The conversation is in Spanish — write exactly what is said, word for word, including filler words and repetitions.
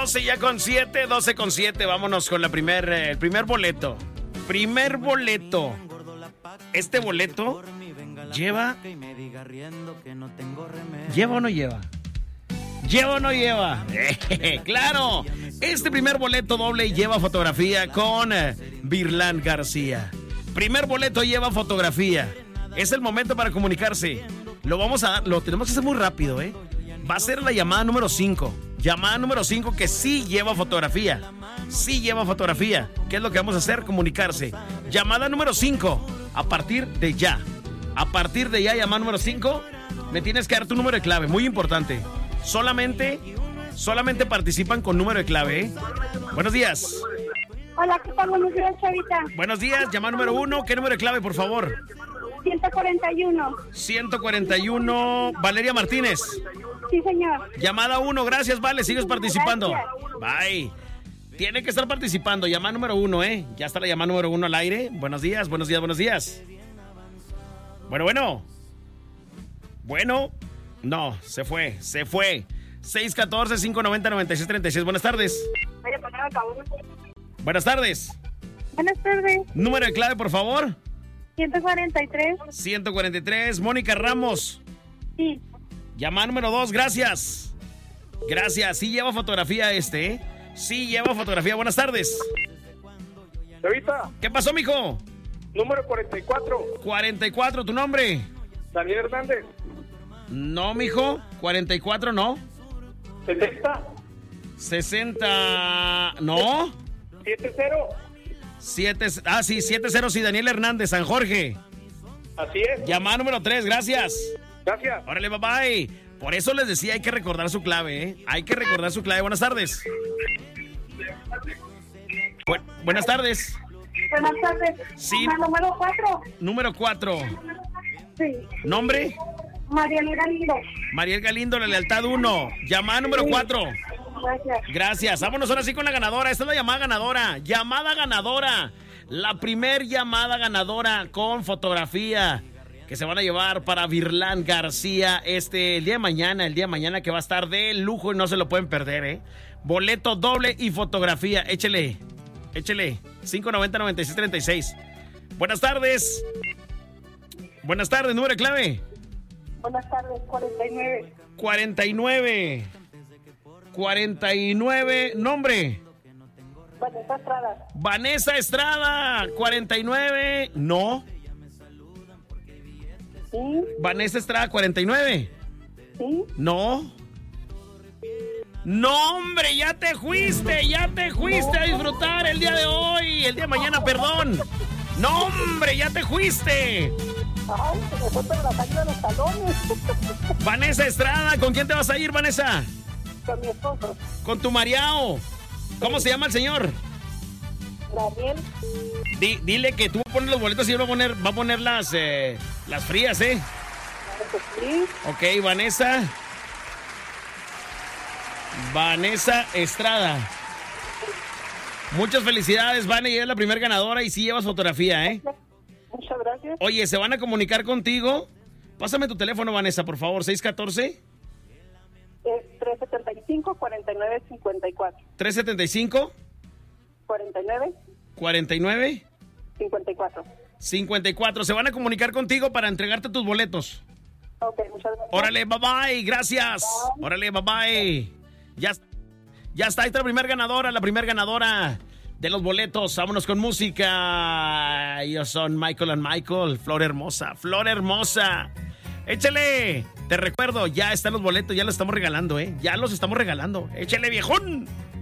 doce ya con siete, doce con siete. Vámonos con la primer, eh, el primer boleto. Primer boleto. Este boleto lleva... ¿Lleva o no lleva? ¿Lleva o no lleva? ¡Claro! Este primer boleto doble lleva fotografía con eh, Virlán García. Primer boleto lleva fotografía. Es el momento para comunicarse. Lo vamos a... Lo tenemos que hacer muy rápido, ¿eh? Va a ser la llamada número cinco. Llamada número cinco que sí lleva fotografía. Sí lleva fotografía. ¿Qué es lo que vamos a hacer? Comunicarse. Llamada número cinco. A partir de ya. A partir de ya, llamada número cinco. Me tienes que dar tu número de clave. Muy importante. Solamente, solamente participan con número de clave, ¿eh? Buenos días. Hola, ¿qué tal? Buenos días, Chavita. Buenos días. Llamada número uno. ¿Qué número de clave, por favor? ciento cuarenta y uno. ciento cuarenta y uno. Valeria Martínez. Sí, señor. Llamada uno. Gracias, Vale. Sigues participando. Gracias. Bye. Tiene que estar participando. Llamada número uno, ¿eh? Ya está la llamada número uno al aire. Buenos días, buenos días, buenos días. Bueno, bueno. Bueno. No, se fue, se fue. seis uno cuatro, cinco nueve cero, nueve seis tres seis. Buenas tardes. Buenas tardes. Buenas tardes. Número de clave, por favor. ciento cuarenta y tres. ciento cuarenta y tres. Mónica Ramos. Sí. Llamada número dos, gracias. Gracias. Sí lleva fotografía este, ¿eh? Sí lleva fotografía. Buenas tardes. Chavita. ¿Qué pasó, mijo? Número cuarenta y cuatro. cuarenta y cuatro, ¿tu nombre? Daniel Hernández. No, mijo. cuarenta y cuatro, no. setenta. sesenta, no. setenta. siete, ah, sí, setenta, sí, Daniel Hernández, San Jorge. Así es. Llamada número tres, gracias. Gracias. Órale, bye bye. Por eso les decía, hay que recordar su clave, ¿eh? Hay que recordar su clave. Buenas tardes. Bu- buenas tardes. Buenas tardes. Sí. La número cuatro. Número cuatro. Sí. ¿Nombre? Mariel Galindo. Mariel Galindo, la lealtad uno. Llamada número cuatro. Gracias. Gracias. Vámonos ahora sí con la ganadora. Esta es la llamada ganadora. Llamada ganadora. La primer llamada ganadora con fotografía que se van a llevar para Virlán García este el día de mañana, el día de mañana que va a estar de lujo y no se lo pueden perder, ¿eh? Boleto doble y fotografía. Échele, échele. cinco nueve cero, nueve seis tres seis. Buenas tardes. Buenas tardes, número de clave. Buenas tardes, cuarenta y nueve. cuarenta y nueve. cuarenta y nueve. Nombre. Vanessa Estrada. Vanessa Estrada. cuarenta y nueve. No. Sí. Vanessa Estrada, cuarenta y nueve. Sí. No. No, hombre, ya te fuiste, ya te fuiste a disfrutar el día de hoy, el día de mañana, perdón. No, hombre, ya te fuiste. Ay, se me fue por la calle de los talones. Vanessa Estrada, ¿con quién te vas a ir, Vanessa? Con mi esposo. Con tu mariao. ¿Cómo se llama el señor? Daniel. Di- dile que tú pones los boletos y él va a poner, va a poner las, eh, las frías, ¿eh? Claro que sí. Ok, Vanessa. Vanessa Estrada. Muchas felicidades, Vane, y es la primer ganadora y sí llevas fotografía, ¿eh? Muchas gracias. Oye, ¿se van a comunicar contigo? Pásame tu teléfono, Vanessa, por favor, seis uno cuatro. Es tres setenta y cinco, cuarenta y nueve, cincuenta y cuatro. tres setenta y cinco, cuarenta y nueve, cuarenta y nueve, cincuenta y cuatro. cincuenta y cuatro. Se van a comunicar contigo para entregarte tus boletos. Ok, muchas gracias. Órale, bye bye, gracias. Bye. Órale, bye bye. Ya, ya está, ahí está la primera ganadora, la primera ganadora de los boletos. Vámonos con música. Ellos son Michael and Michael. Flor hermosa, flor hermosa. Échale. Te recuerdo, ya están los boletos, ya los estamos regalando, ¿eh? Ya los estamos regalando. Échale, viejón.